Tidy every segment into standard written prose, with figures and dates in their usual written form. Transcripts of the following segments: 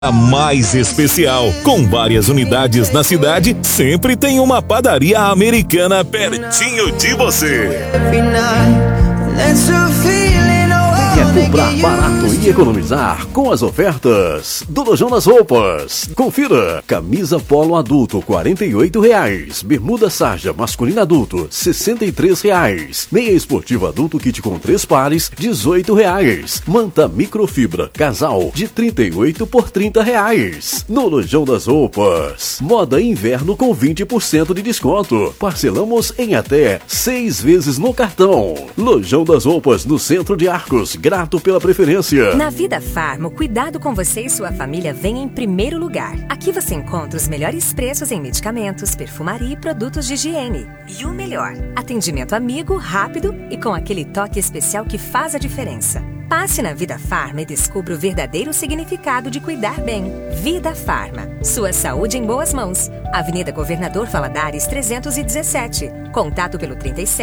A mais especial, com várias unidades na cidade, sempre tem uma padaria americana pertinho de você. Quer comprar barato e economizar com as ofertas do Lojão das Roupas? Confira: camisa polo adulto R$48, bermuda sarja masculina adulto R$63, meia esportiva adulto kit com 3 pares R$18, manta microfibra casal de 38 por R$30. No Lojão das Roupas, moda inverno com 20% de desconto. Parcelamos em até 6 vezes no cartão. Lojão das Roupas, no centro de Arcos. Grato pela preferência. Na Vida Farma, o cuidado com você e sua família vem em primeiro lugar. Aqui você encontra os melhores preços em medicamentos, perfumaria e produtos de higiene. E o melhor, atendimento amigo, rápido e com aquele toque especial que faz a diferença. Passe na Vida Farma e descubra o verdadeiro significado de cuidar bem. Vida Farma. Sua saúde em boas mãos. Avenida Governador Valadares 317. Contato pelo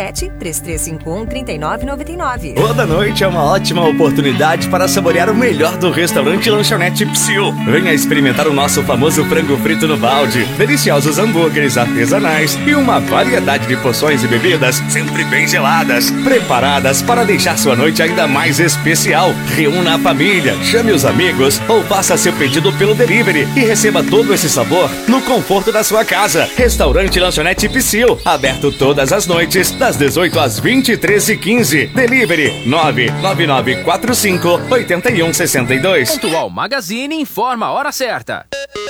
37-3351-3999. Toda noite é uma ótima oportunidade para saborear o melhor do restaurante Lanchonete Psyu. Venha experimentar o nosso famoso frango frito no balde, deliciosos hambúrgueres artesanais e uma variedade de porções e bebidas sempre bem geladas, preparadas para deixar sua noite ainda mais especial. Reúna a família, chame os amigos ou faça seu pedido pelo delivery e receba todo esse sabor no conforto da sua casa. Restaurante Lanchonete Psyu, aberto todas as noites, das 18 às 23h15. Delivery 99945-8162. Pontual Magazine informa a hora certa.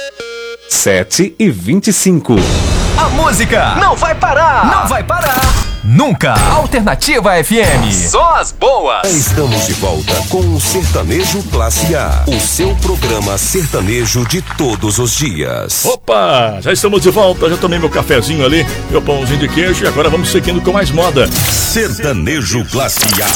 7h25. A música não vai parar! Não vai parar! Nunca! Alternativa FM. Só as boas! Estamos de volta com o Sertanejo Classe A, o seu programa sertanejo de todos os dias. Opa! Já estamos de volta, já tomei meu cafezinho ali, meu pãozinho de queijo e agora vamos seguindo com mais moda. Sertanejo Classe A.